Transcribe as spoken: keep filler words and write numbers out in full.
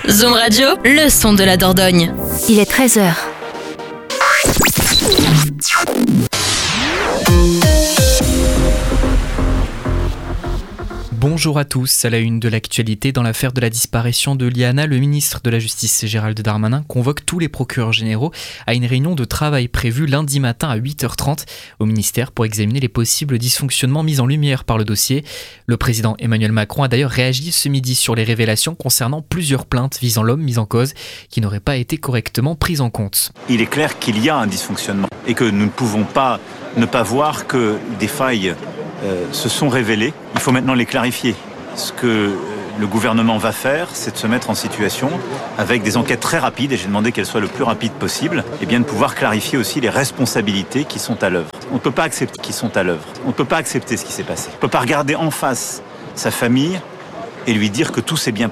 Zoom Radio, le son de la Dordogne. Il est treize heures. Bonjour à tous. À la une de l'actualité, dans l'affaire de la disparition de Liana, le ministre de la Justice Gérald Darmanin convoque tous les procureurs généraux à une réunion de travail prévue lundi matin à huit heures trente au ministère pour examiner les possibles dysfonctionnements mis en lumière par le dossier. Le président Emmanuel Macron a d'ailleurs réagi ce midi sur les révélations concernant plusieurs plaintes visant l'homme mis en cause qui n'auraient pas été correctement prises en compte. Il est clair qu'il y a un dysfonctionnement et que nous ne pouvons pas ne pas voir que des failles Euh, se sont révélés. Il faut maintenant les clarifier. Ce que euh, le gouvernement va faire, c'est de se mettre en situation, avec des enquêtes très rapides, et j'ai demandé qu'elles soient le plus rapides possible, et bien de pouvoir clarifier aussi les responsabilités qui sont à l'œuvre. On ne peut pas accepter qui sont à l'œuvre. On ne peut pas accepter ce qui s'est passé. On ne peut pas regarder en face sa famille et lui dire que tout s'est bien passé.